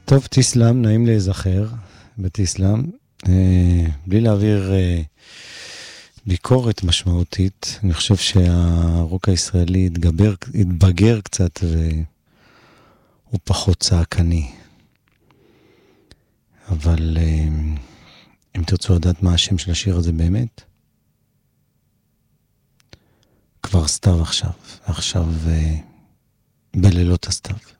טוב, תיסלם, נעים להיזכר בתיסלם, בלי להעביר ביקורת משמעותית. אני חושב שהרוק הישראלי התבגר קצת והוא פחות צעקני. אבל אם תרצו לדעת מה השם של השיר הזה באמת, כבר סתיו עכשיו בלילות הסתיו.